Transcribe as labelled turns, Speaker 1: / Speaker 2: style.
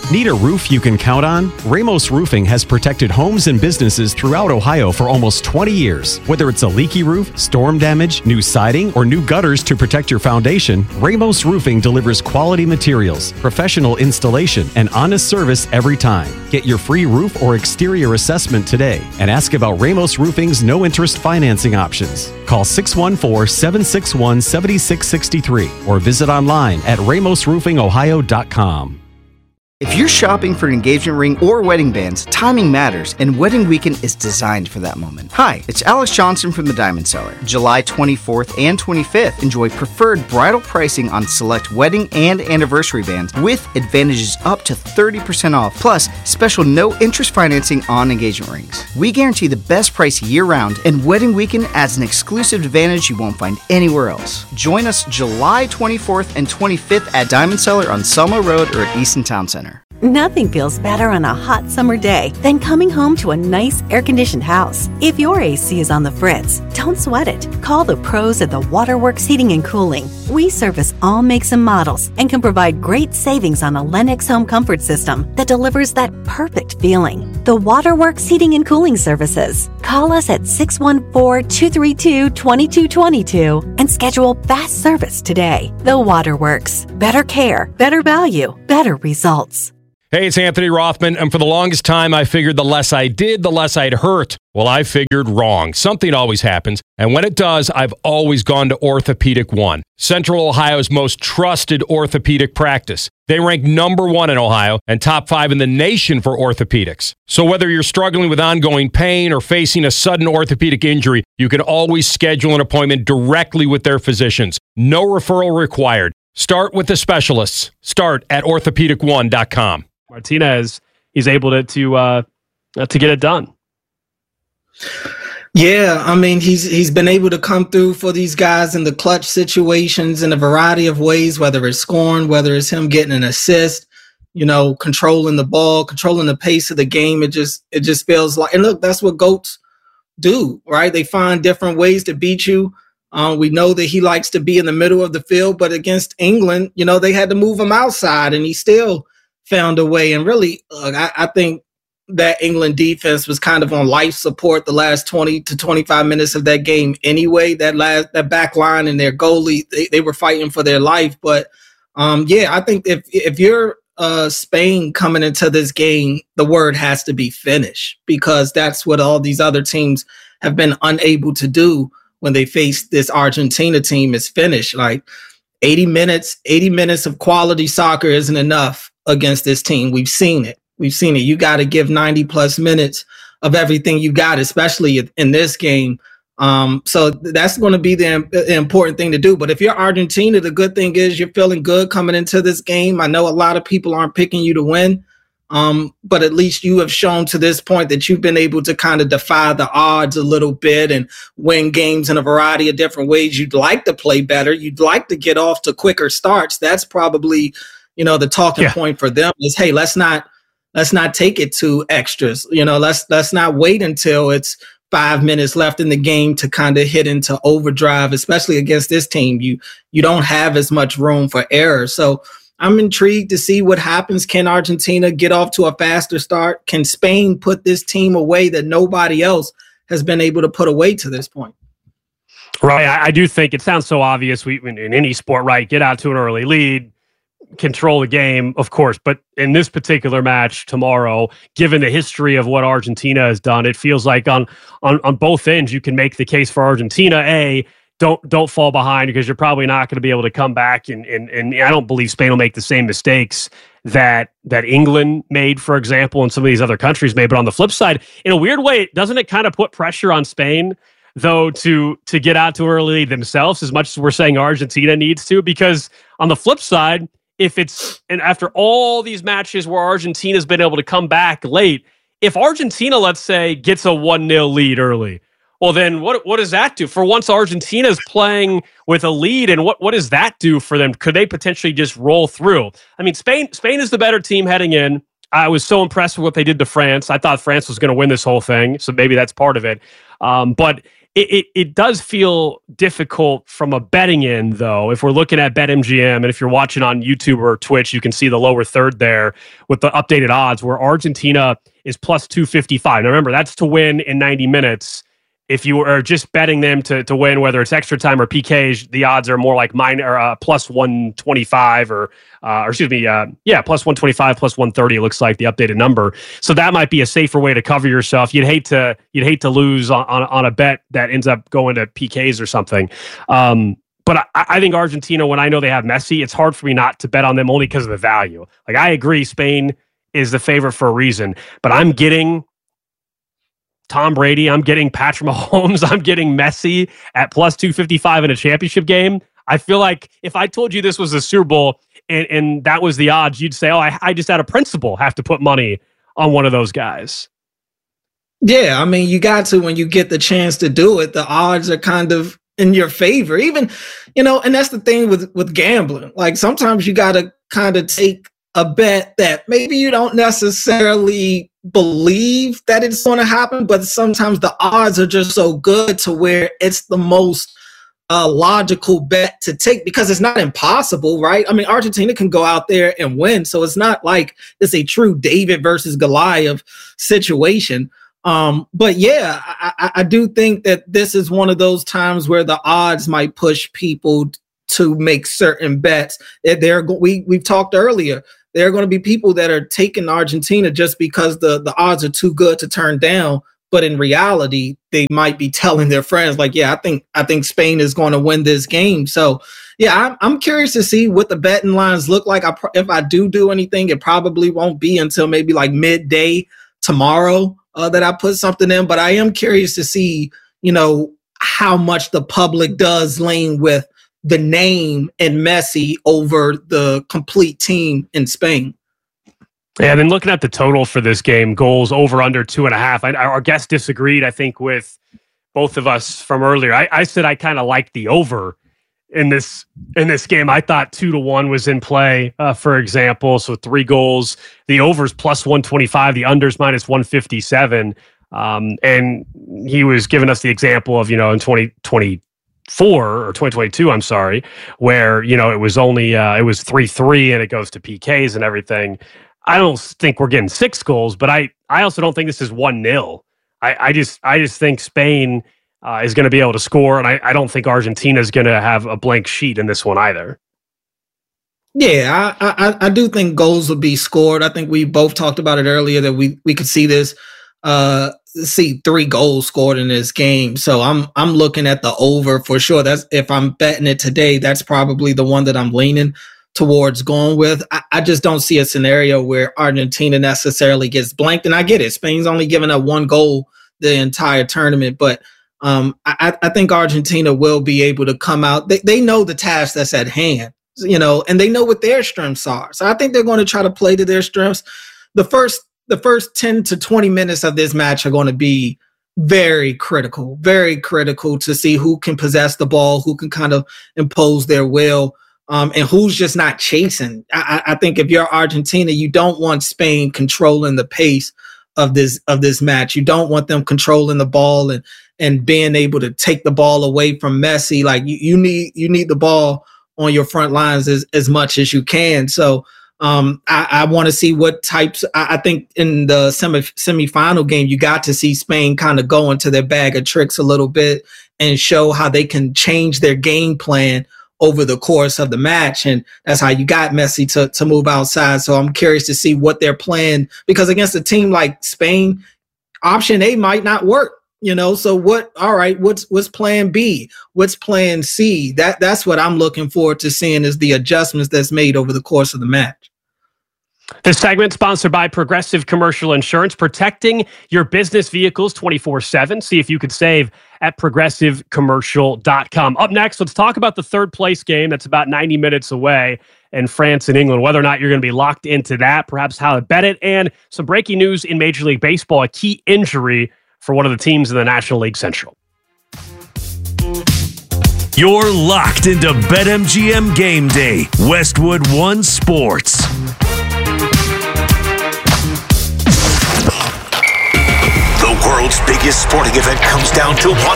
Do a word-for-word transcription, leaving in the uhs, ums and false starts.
Speaker 1: Need a roof you can count on? Ramos Roofing has protected homes and businesses throughout Ohio for almost twenty years. Whether it's a leaky roof, storm damage, new siding, or new gutters to protect your foundation, Ramos Roofing delivers quality materials, professional installation, and honest service every time. Get your free roof or exterior assessment today and ask about Ramos Roofing's no-interest financing options. Call six one four, seven six one, seven six six three or visit online at ramos roofing ohio dot com.
Speaker 2: If you're shopping for an engagement ring or wedding bands, timing matters, and Wedding Weekend is designed for that moment. Hi, it's Alex Johnson from the Diamond Seller. July twenty-fourth and twenty-fifth, enjoy preferred bridal pricing on select wedding and anniversary bands with advantages up to thirty percent off, plus special no-interest financing on engagement rings. We guarantee the best price year-round, and Wedding Weekend adds an exclusive advantage you won't find anywhere else. Join us July twenty-fourth and twenty-fifth at Diamond Seller on Selma Road or at Easton Town Center.
Speaker 3: Nothing feels better on a hot summer day than coming home to a nice air-conditioned house. If your A C is on the fritz, don't sweat it. Call the pros at the Waterworks Heating and Cooling. We service all makes and models and can provide great savings on a Lennox home comfort system that delivers that perfect feeling. The Waterworks Heating and Cooling Services. Call us at six one four, two three two, two two two two and schedule fast service today. The Waterworks. Better care, better value, better results.
Speaker 4: Hey, it's Anthony Rothman, and for the longest time, I figured the less I did, the less I'd hurt. Well, I figured wrong. Something always happens, and when it does, I've always gone to Orthopedic One, Central Ohio's most trusted orthopedic practice. They rank number one in Ohio and top five in the nation for orthopedics. So whether you're struggling with ongoing pain or facing a sudden orthopedic injury, you can always schedule an appointment directly with their physicians. No referral required. Start with the specialists. Start at orthopedic one dot com.
Speaker 5: Martinez, he's able to to uh, to get it done.
Speaker 6: Yeah, I mean, he's he's been able to come through for these guys in the clutch situations in a variety of ways, whether it's scoring, whether it's him getting an assist, you know, controlling the ball, controlling the pace of the game. It just it just feels like, and look, that's what GOATs do, right? They find different ways to beat you. Uh, we know that he likes to be in the middle of the field, but against England, you know, they had to move him outside, and he still found a way. And really, uh, I, I think that England defense was kind of on life support the last twenty to twenty-five minutes of that game anyway. That last that back line and their goalie, they, they were fighting for their life. But um, yeah, I think if if you're uh, Spain coming into this game, the word has to be finish, because that's what all these other teams have been unable to do when they face this Argentina team, is finish. Like eighty minutes, eighty minutes of quality soccer isn't enough against this team. We've seen it. We've seen it. You got to give ninety plus minutes of everything you got, especially in this game. Um, so that's going to be the, the important thing to do. But if you're Argentina, the good thing is you're feeling good coming into this game. I know a lot of people aren't picking you to win, um, but at least you have shown to this point that you've been able to kind of defy the odds a little bit and win games in a variety of different ways. You'd like to play better. You'd like to get off to quicker starts. That's probably, you know, the talking yeah. point for them is, hey, let's not let's not take it to extras. You know, let's let's not wait until it's five minutes left in the game to kind of hit into overdrive, especially against this team. You you don't have as much room for error. So I'm intrigued to see what happens. Can Argentina get off to a faster start? Can Spain put this team away that nobody else has been able to put away to this point?
Speaker 5: Right. I, I do think it sounds so obvious. We in, in any sport, right? Get out to an early lead, control the game, of course. But in this particular match tomorrow, given the history of what Argentina has done, it feels like on on on both ends you can make the case for Argentina. A, don't don't fall behind, because you're probably not going to be able to come back, and and and I don't believe Spain will make the same mistakes that that England made, for example, and some of these other countries made. But on the flip side, in a weird way, doesn't it kind of put pressure on Spain, though, to to get out too early themselves, as much as we're saying Argentina needs to? Because on the flip side, if it's, and after all these matches where Argentina's been able to come back late, if Argentina, let's say, gets a one nil lead early, well, then what what does that do? For once, Argentina's playing with a lead, and what, what does that do for them? Could they potentially just roll through? I mean, Spain Spain is the better team heading in. I was so impressed with what they did to France. I thought France was going to win this whole thing, so maybe that's part of it. Um, but It, it it does feel difficult from a betting end, though. If we're looking at BetMGM, and if you're watching on YouTube or Twitch, you can see the lower third there with the updated odds, where Argentina is plus two fifty-five. Now, remember, that's to win in ninety minutes. If you are just betting them to to win, whether it's extra time or P Ks, the odds are more like mine or uh, plus one twenty-five or, uh, or excuse me, uh, yeah, plus one twenty-five, plus one thirty. It looks like the updated number. So that might be a safer way to cover yourself. You'd hate to you'd hate to lose on on, on a bet that ends up going to P Ks or something. Um, but I, I think Argentina, when I know they have Messi, it's hard for me not to bet on them only because of the value. Like, I agree, Spain is the favorite for a reason, but I'm getting Tom Brady, I'm getting Patrick Mahomes, I'm getting Messi at plus two fifty-five in a championship game. I feel like if I told you this was a Super Bowl and, and that was the odds, you'd say, oh, I, I just out of principle have to put money on one of those guys.
Speaker 6: Yeah, I mean, you got to when you get the chance to do it. The odds are kind of in your favor. Even, you know, and that's the thing with, with gambling. Like, sometimes you got to kind of take a bet that maybe you don't necessarily believe that it's going to happen, but sometimes the odds are just so good to where it's the most uh, logical bet to take, because it's not impossible, right? I mean, Argentina can go out there and win, so it's not like it's a true David versus Goliath situation. Um, but yeah, I, I do think that this is one of those times where the odds might push people to make certain bets. They're, we, we've talked earlier, there are going to be people that are taking Argentina just because the, the odds are too good to turn down. But in reality, they might be telling their friends, like, yeah, I think I think Spain is going to win this game. So, yeah, I'm, I'm curious to see what the betting lines look like. I, if I do do anything, it probably won't be until maybe like midday tomorrow uh, that I put something in. But I am curious to see, you know, how much the public does lean with the name and Messi over the complete team in Spain.
Speaker 5: Yeah, and then looking at the total for this game, goals over under two and a half. I, our guest disagreed, I think, with both of us from earlier. I, I said I kind of liked the over in this in this game. I thought two to one was in play, uh, for example. So three goals. The over's plus one twenty-five. The under's minus one fifty-seven. Um, and he was giving us the example of, you know, in twenty twenty-four or twenty twenty-two, I'm sorry, where, you know, it was only uh, it was three three and it goes to P Ks and everything. I don't think we're getting six goals, but I, I also don't think this is one nil. I, I just I just think Spain uh, is going to be able to score, and I, I don't think Argentina is going to have a blank sheet in this one either.
Speaker 6: Yeah, I, I I do think goals will be scored. I think we both talked about it earlier that we we could see this uh see three goals scored in this game. So I'm I'm looking at the over for sure. That's if I'm betting it today, that's probably the one that I'm leaning towards going with. I, I just don't see a scenario where Argentina necessarily gets blanked. And I get it. Spain's only given up one goal the entire tournament, but um, I, I think Argentina will be able to come out. They, they know the task that's at hand, you know, and they know what their strengths are. So I think they're going to try to play to their strengths. The first, the first ten to twenty minutes of this match are going to be very critical, very critical to see who can possess the ball, who can kind of impose their will. Um, and who's just not chasing. I, I think if you're Argentina, you don't want Spain controlling the pace of this of this match. You don't want them controlling the ball and and being able to take the ball away from Messi. Like you, you need you need the ball on your front lines as, as much as you can. So um, I, I want to see what types. I, I think in the semi semifinal game, you got to see Spain kind of go into their bag of tricks a little bit and show how they can change their game plan over the course of the match. And that's how you got Messi to, to move outside. So I'm curious to see what they're playing, because against a team like Spain, option A might not work, you know? So what, all right, what's, what's plan B? What's plan C? That that's what I'm looking forward to seeing, is the adjustments that's made over the course of the match.
Speaker 5: This segment sponsored by Progressive Commercial Insurance, protecting your business vehicles twenty-four seven. See if you could save at progressive commercial dot com. Up next, let's talk about the third place game that's about ninety minutes away in France and England, whether or not you're going to be locked into that, perhaps how to bet it, and some breaking news in Major League Baseball, a key injury for one of the teams in the National League Central.
Speaker 7: You're locked into BetMGM Game Day, Westwood One Sports.
Speaker 8: The world's biggest sporting event comes down to one